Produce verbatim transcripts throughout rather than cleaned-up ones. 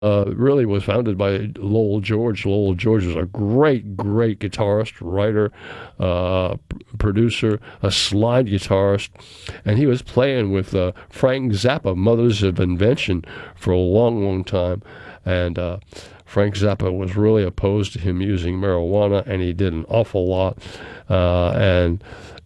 uh, really was founded by Lowell George. Lowell George was a great, great guitarist, writer, uh, p- producer, a slide guitarist, and he was playing with uh, Frank Zappa, Mothers of Invention, for a long, long time. And uh, Frank Zappa was really opposed to him using marijuana, and he did an awful lot. Uh, and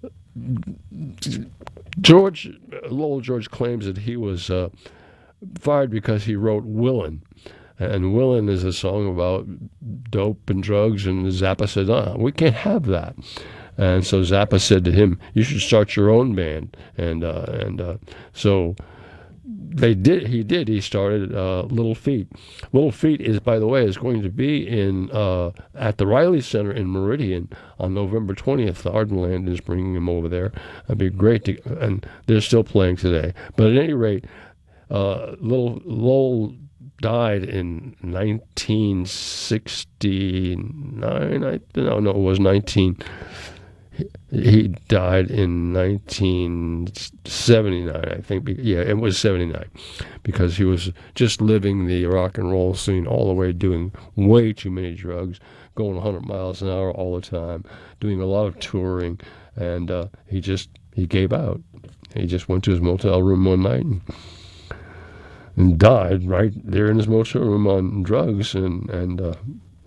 George, Lowell George claims that he was uh, fired because he wrote Willin'. And Willin' is a song about dope and drugs, and Zappa said, "Ah, we can't have that." And so Zappa said to him, "You should start your own band." And uh, and uh, so they did. He did. He started uh, Little Feat. Little Feat is, by the way, is going to be in uh, at the Riley Center in Meridian on November twentieth. The Ardenland is bringing him over there. It'd be great to, and they're still playing today. But at any rate, uh, Little Lowell died in nineteen sixty-nine. I no, no, it was nineteen. He, he died in nineteen seventy-nine, I think. Yeah, it was seventy-nine, because he was just living the rock and roll scene all the way, doing way too many drugs, going one hundred miles an hour all the time, doing a lot of touring, and uh, he just he gave out. He just went to his motel room one night and and died right there in his motel room on drugs, and and uh,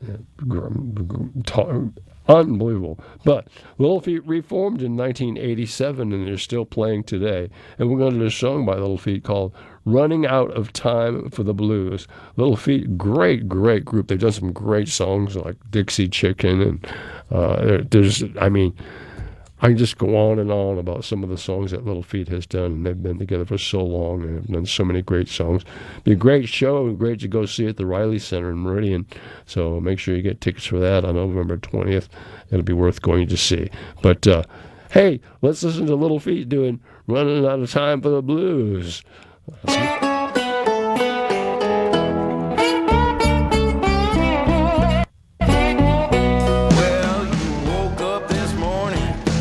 unbelievable. But Little Feat reformed in nineteen eighty-seven, and they're still playing today. And we're going to do a song by Little Feat called "Running Out of Time for the Blues." Little Feat, great, great group. They've done some great songs like Dixie Chicken, and uh, there's, I mean, I can just go on and on about some of the songs that Little Feat has done, and they've been together for so long and have done so many great songs. Be a great show, and great to go see at the Riley Center in Meridian. So make sure you get tickets for that on November twentieth. It'll be worth going to see. But uh, hey, let's listen to Little Feat doing "Running Out of Time for the Blues."